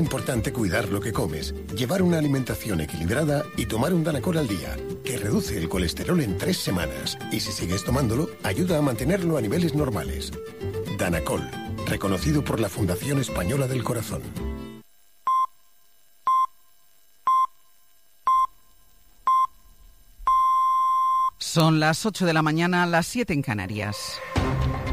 Importante cuidar lo que comes, llevar una alimentación equilibrada y tomar un Danacol al día, que reduce el colesterol en 3 semanas y si sigues tomándolo, ayuda a mantenerlo a niveles normales. Danacol, reconocido por la Fundación Española del Corazón. Son las 8 de la mañana, las 7 en Canarias.